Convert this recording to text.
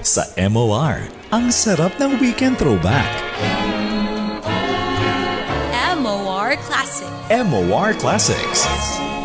sa MOR. Ang sarap ng weekend throwback. MOR Classic. MOR Classics.